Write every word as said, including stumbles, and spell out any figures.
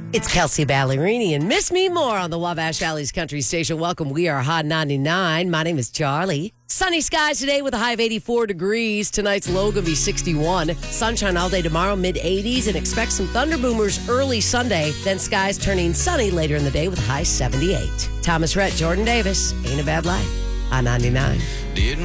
It's Kelsey Ballerini and Miss Me More on the Wabash Valley's Country Station. Welcome. We are Hot ninety-nine. My name is Charlie. Sunny skies today with a high of eighty-four degrees. Tonight's low going to be sixty-one. Sunshine all day tomorrow, mid eighties, and expect some thunder boomers early Sunday. Then skies turning sunny later in the day with a high seventy-eight. Thomas Rhett, Jordan Davis. Ain't a bad life. Hot ninety-nine. Didn't